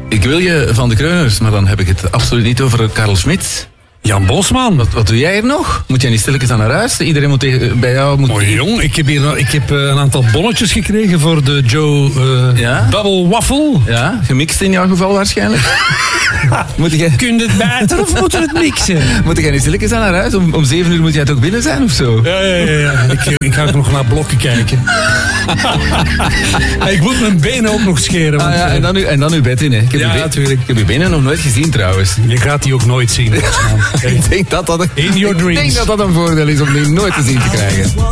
Ik wil je van de Kreuners, maar dan heb ik het absoluut niet over Karel Schmidt. Jan Bosman. Wat doe jij hier nog? Moet jij niet stilletjes aan naar huis? Iedereen moet bij jou... Mooi jong, ik heb een aantal bonnetjes gekregen voor de Joe Double Waffle. Ja, gemixt in jouw geval waarschijnlijk. Kun je het bijten of moet je het mixen? Moet jij niet stilletjes aan naar huis? Om 7 uur moet jij toch binnen zijn of zo? Ja. Ik ga ook nog naar blokken kijken. Ik moet mijn benen ook nog scheren. Want, en dan uw bed in, hè. Natuurlijk. Ik heb uw benen nog nooit gezien trouwens. Je gaat die ook nooit zien. Ik denk dat dat In your dreams. Ik denk dat dat een voordeel is om die nooit te zien te krijgen.